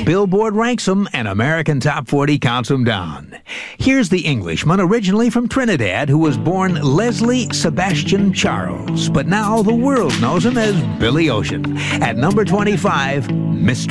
Billboard ranks them and American Top 40 counts them down. Here's the Englishman originally from Trinidad who was born Leslie Sebastian Charles, but now the world knows him as Billy Ocean. At number 25, Mr.